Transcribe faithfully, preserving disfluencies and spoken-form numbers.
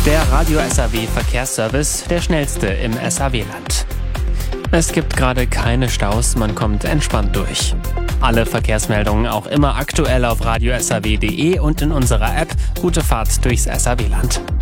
Der Radio S A W Verkehrsservice, der schnellste im S A W-Land. Es gibt gerade keine Staus, man kommt entspannt durch. Alle Verkehrsmeldungen auch immer aktuell auf radio s a w punkt d e und in unserer App. Gute Fahrt durchs S A W-Land.